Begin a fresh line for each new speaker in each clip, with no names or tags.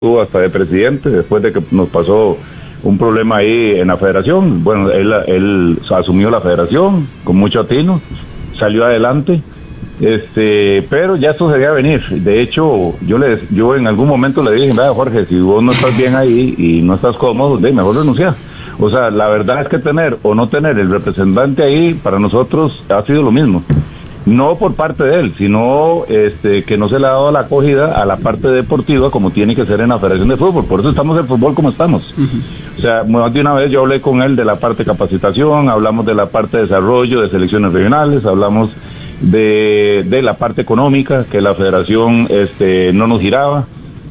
estuvo hasta de presidente después de que nos pasó un problema ahí en la federación. Bueno, él asumió la federación con mucho atino, salió adelante, pero ya esto se debía venir. De hecho, yo en algún momento le dije, vaya Jorge, si vos no estás bien ahí y no estás cómodo, mejor renunciar. O sea, la verdad es que tener o no tener el representante ahí, para nosotros ha sido lo mismo. No por parte de él, sino que no se le ha dado la acogida a la parte deportiva como tiene que ser en la Federación de Fútbol. Por eso estamos en fútbol como estamos. O sea, más de una vez yo hablé con él de la parte de capacitación, hablamos de la parte de desarrollo de selecciones regionales, hablamos de la parte económica, que la Federación no nos giraba.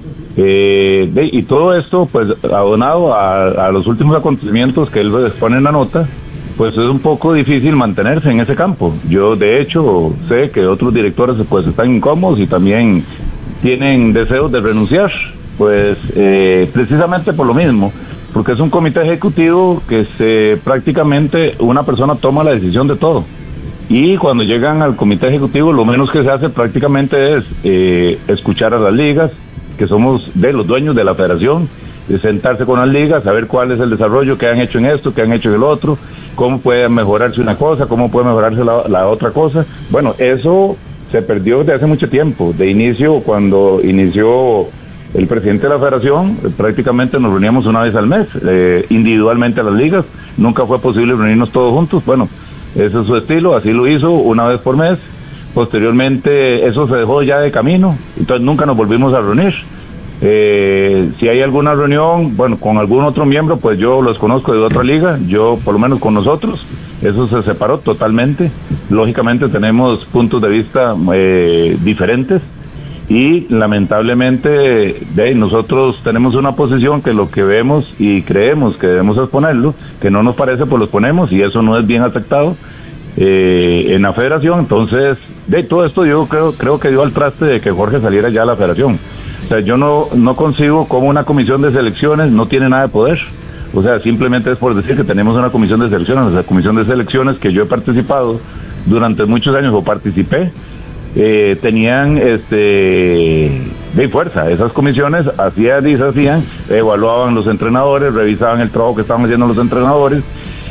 Y todo esto, pues, abonado a los últimos acontecimientos que él pone en la nota, pues es un poco difícil mantenerse en ese campo. Yo, de hecho, sé que otros directores pues están incómodos y también tienen deseos de renunciar, pues precisamente por lo mismo, porque es un comité ejecutivo que prácticamente una persona toma la decisión de todo. Y cuando llegan al comité ejecutivo, lo menos que se hace prácticamente es escuchar a las ligas, que somos de los dueños de la federación, de sentarse con las ligas, saber cuál es el desarrollo que han hecho en esto, que han hecho en el otro, cómo puede mejorarse una cosa, cómo puede mejorarse la otra cosa. Bueno, eso se perdió desde hace mucho tiempo. De inicio, cuando inició el presidente de la federación, prácticamente nos reuníamos una vez al mes, individualmente a las ligas. Nunca fue posible reunirnos todos juntos. Bueno, ese es su estilo, así lo hizo una vez por mes. Posteriormente eso se dejó ya de camino, entonces nunca nos volvimos a reunir. Si hay alguna reunión, bueno, con algún otro miembro, pues yo los conozco de otra liga, yo por lo menos con nosotros, eso se separó totalmente. Lógicamente tenemos puntos de vista diferentes y lamentablemente nosotros tenemos una posición que lo que vemos y creemos que debemos exponerlo, que no nos parece, pues los ponemos y eso no es bien aceptado en la federación. Entonces, de todo esto yo creo que dio al traste de que Jorge saliera ya a la federación. O sea, yo no concibo cómo una comisión de selecciones no tiene nada de poder. O sea, simplemente es por decir que tenemos una comisión de selecciones. Esa comisión de selecciones que yo he participado durante muchos años o participé, tenían de fuerza. Esas comisiones hacían y deshacían, evaluaban los entrenadores, revisaban el trabajo que estaban haciendo los entrenadores,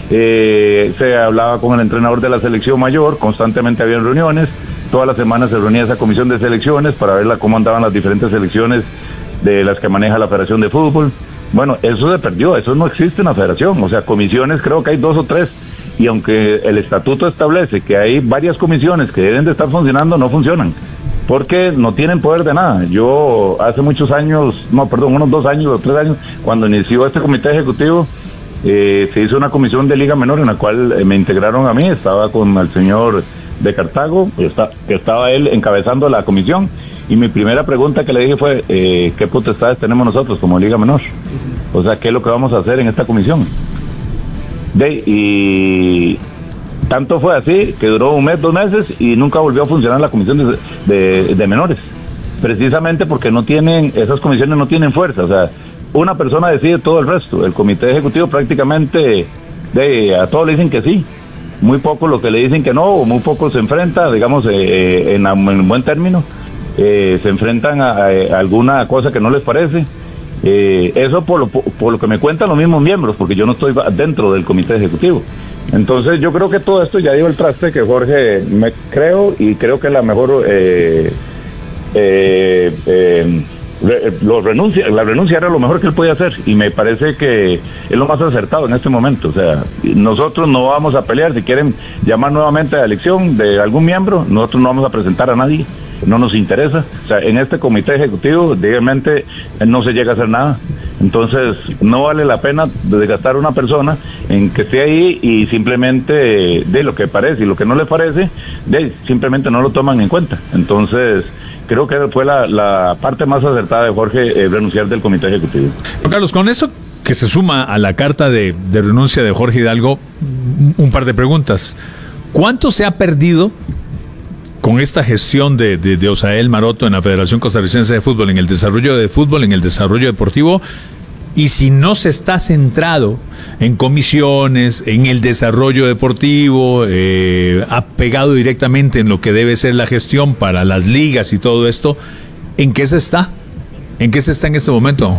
se hablaba con el entrenador de la selección mayor, constantemente había reuniones. Todas las semanas se reunía esa comisión de selecciones para ver cómo andaban las diferentes selecciones de las que maneja la Federación de Fútbol. Bueno, eso se perdió, eso no existe en la Federación. O sea, comisiones creo que hay 2 o 3. Y aunque el estatuto establece que hay varias comisiones que deben de estar funcionando, no funcionan. Porque no tienen poder de nada. Yo hace muchos años, unos 2 años o 3 años, cuando inició este comité ejecutivo, se hizo una comisión de Liga Menor en la cual me integraron a mí, estaba con el señor de Cartago, que estaba él encabezando la comisión, y mi primera pregunta que le dije fue, ¿qué potestades tenemos nosotros como Liga Menor? O sea, ¿qué es lo que vamos a hacer en esta comisión? Y tanto fue así, que duró 1 mes, 2 meses, y nunca volvió a funcionar la comisión de menores, precisamente porque esas comisiones no tienen fuerza. O sea, una persona decide todo el resto. El comité ejecutivo prácticamente a todos le dicen que sí, muy poco lo que le dicen que no, o muy poco se enfrenta, digamos, en buen término, se enfrentan a alguna cosa que no les parece. Eso por lo que me cuentan los mismos miembros, porque yo no estoy dentro del comité ejecutivo. Entonces yo creo que todo esto ya dio el traste, que Jorge, creo que la mejor la renuncia era lo mejor que él podía hacer, y me parece que es lo más acertado en este momento. O sea, nosotros no vamos a pelear. Si quieren llamar nuevamente a elección de algún miembro, nosotros no vamos a presentar a nadie, no nos interesa. O sea, en este comité ejecutivo realmente no se llega a hacer nada. Entonces no vale la pena desgastar a una persona en que esté ahí y simplemente de lo que parece y lo que no le parece, simplemente no lo toman en cuenta. Entonces creo que fue la parte más acertada de Jorge, renunciar del comité ejecutivo.
Carlos, con esto que se suma a la carta de renuncia de Jorge Hidalgo, un par de preguntas. ¿Cuánto se ha perdido con esta gestión de Osael Maroto en la Federación Costarricense de Fútbol, en el desarrollo de fútbol, en el desarrollo deportivo? Y si no se está centrado en comisiones, en el desarrollo deportivo, apegado directamente en lo que debe ser la gestión para las ligas y todo esto, ¿en qué se está? ¿En qué se está en este momento?